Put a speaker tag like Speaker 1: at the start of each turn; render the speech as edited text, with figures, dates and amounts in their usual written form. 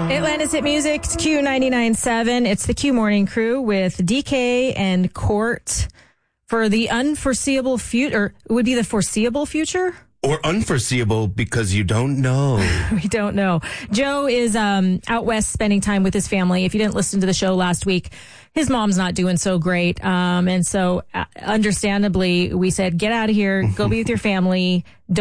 Speaker 1: Atlanta's Hit Music, it's Q99.7. It's the Q Morning Crew with DK and Court for the unforeseeable future. It would be the foreseeable future?
Speaker 2: Or unforeseeable because you don't know.
Speaker 1: We don't know. Joe is out west spending time with his family. If you didn't listen to the show last week, his mom's not doing so great. And so understandably, we said, get out of here, go be with your family. Don't